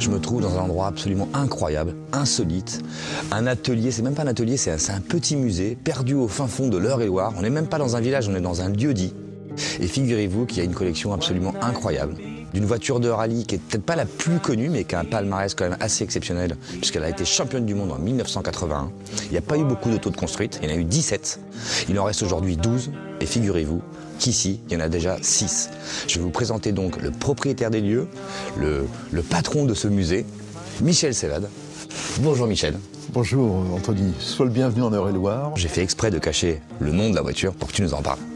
je me trouve dans un endroit absolument incroyable, insolite. Un atelier, c'est même pas un atelier, c'est un petit musée perdu au fin fond de l'Eure-et-Loire. On n'est même pas dans un village, on est dans un lieu-dit. Et figurez-vous qu'il y a une collection absolument incroyable d'une voiture de rallye qui est peut-être pas la plus connue, mais qui a un palmarès quand même assez exceptionnel, puisqu'elle a été championne du monde en 1981. Il n'y a pas eu beaucoup d'autos de construites, il y en a eu 17. Il en reste aujourd'hui 12, et figurez-vous qu'ici, il y en a déjà 6. Je vais vous présenter donc le propriétaire des lieux, le patron de ce musée, Michel Célade. Bonjour Michel. Bonjour Anthony, sois le bienvenu en Eure-et-Loire. J'ai fait exprès de cacher le nom de la voiture pour que tu nous en parles.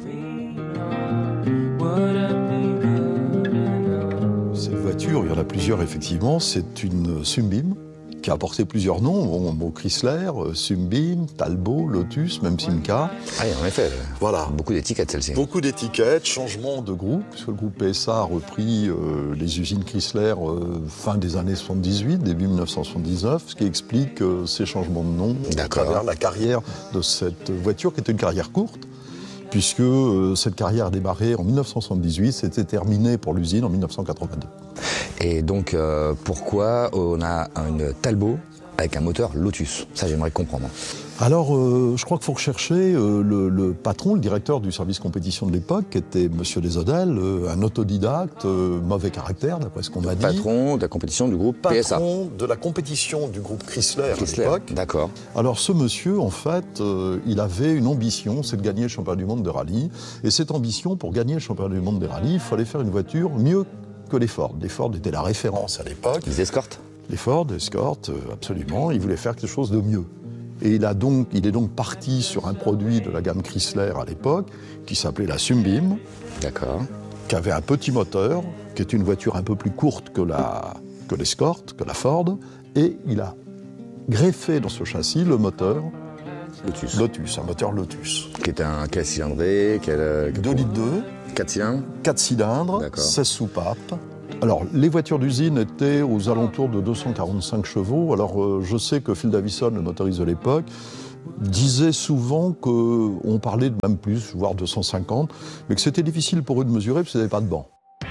Cette voiture, il y en a plusieurs effectivement, c'est une Sunbeam qui a porté plusieurs noms, bon, Chrysler, Sunbeam, Talbot, Lotus, même Simca. Ah oui, en effet, voilà. Beaucoup d'étiquettes celle-ci. Beaucoup d'étiquettes, changement de groupe, puisque le groupe PSA a repris les usines Chrysler fin des années 78, début 1979, ce qui explique ces changements de nom à travers la carrière de cette voiture, qui était une carrière courte, puisque cette carrière a démarré en 1978, c'était terminé pour l'usine en 1982. Et donc, pourquoi on a une Talbot avec un moteur Lotus? Ça, j'aimerais comprendre. Alors, je crois qu'il faut rechercher le patron, le directeur du service compétition de l'époque, qui était M. Desaudels, un autodidacte, mauvais caractère, d'après ce qu'on m'a dit. Patron de la compétition du groupe PSA. Patron de la compétition du groupe Chrysler à l'époque. D'accord. Alors, ce monsieur, en fait, il avait une ambition, c'est de gagner le championnat du monde de rallye. Et cette ambition, pour gagner le championnat du monde des rallyes, il fallait faire une voiture mieux que les Ford. Les Ford étaient la référence à l'époque. Les escortes? Les Ford, Escort, absolument. Il voulait faire quelque chose de mieux. Et il est donc parti sur un produit de la gamme Chrysler à l'époque, qui s'appelait la Sunbeam. D'accord. Qui avait un petit moteur, qui est une voiture un peu plus courte que l'Escort, que la Ford. Et il a greffé dans ce châssis le moteur Lotus, un moteur Lotus. Qui est un quel cylindré, 2 litres 2. 4 cylindres? 4 cylindres, 16 soupapes. Alors, les voitures d'usine étaient aux alentours de 245 chevaux. Alors, je sais que Phil Davison, le motoriste de l'époque, disait souvent qu'on parlait de même plus, voire 250, mais que c'était difficile pour eux de mesurer parce qu'ils n'avaient pas de banc.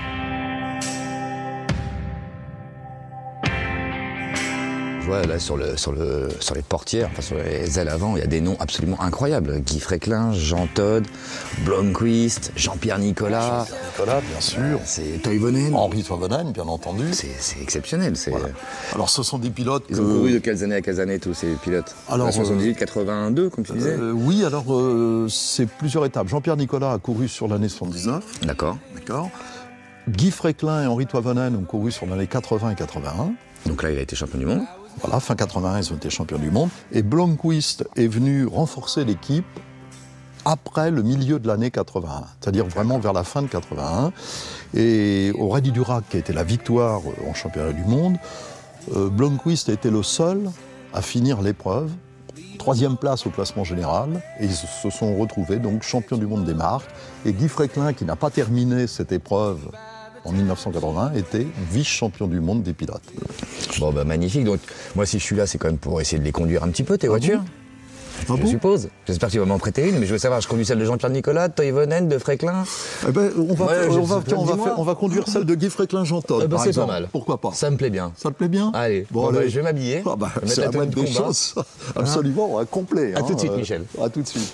Ouais, là, sur les portières, enfin sur les ailes avant, il y a des noms absolument incroyables. Guy Fréquelin, Jean Todt, Blomqvist, Jean-Pierre Nicolas. Jean-Pierre Nicolas, bien sûr. C'est Toivonen. Henri Toivonen, bien entendu. C'est exceptionnel. Voilà. Alors, ce sont des pilotes. Ils ont couru de quelles années à quelles années, tous ces pilotes? Alors, 78, 82, comme tu disais. Oui, alors, c'est plusieurs étapes. Jean-Pierre Nicolas a couru sur l'année 79. D'accord. Guy Fréquelin et Henri Toivonen ont couru sur l'année 80 et 81. Donc là, il a été champion du monde. Voilà, fin 81, ils ont été champions du monde. Et Blomqvist est venu renforcer l'équipe après le milieu de l'année 81, c'est-à-dire vraiment vers la fin de 81. Et au Rallye du Rack, qui a été la victoire en championnat du monde, Blomqvist a été le seul à finir l'épreuve, 3e place au classement général, et ils se sont retrouvés donc champions du monde des marques. Et Guy Fréquelin, qui n'a pas terminé cette épreuve en 1980, était vice-champion du monde des pilotes. Bon, bah magnifique. Donc, moi, si je suis là, c'est quand même pour essayer de les conduire un petit peu, tes voitures. Je suppose. J'espère que tu vas m'en prêter une, mais je veux savoir, je conduis celle de Jean-Pierre Nicolas, de Toivonen, de Fréquelin. Eh ben, on va conduire celle de Guy Fréquelin-Jean Todt, par c'est exemple. pas mal. Pourquoi pas? Ça me plaît bien. Ça te plaît bien? Allez, bon, bah, je vais m'habiller. C'est la moindre des choses. Absolument, complet. À tout de suite, Michel. À tout de suite.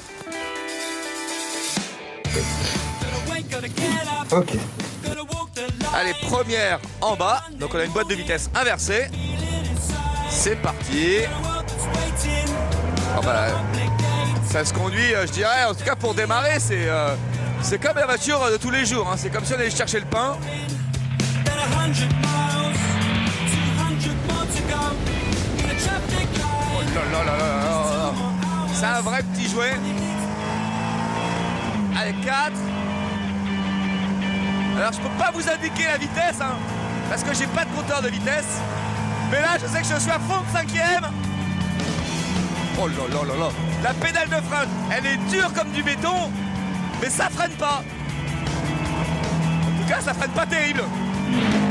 Ok. Allez, première en bas. Donc on a une boîte de vitesse inversée. C'est parti. Oh bah, ça se conduit, je dirais, en tout cas pour démarrer, c'est comme la voiture de tous les jours. Hein. C'est comme si on allait chercher le pain. Oh là là là là là. C'est un vrai petit jouet. Allez, 4. Alors je peux pas vous indiquer la vitesse, hein, parce que j'ai pas de compteur de vitesse. Mais là je sais que je suis à fond de 5e. Oh là là là là. La pédale de frein, elle est dure comme du béton, mais ça freine pas. En tout cas ça freine pas terrible.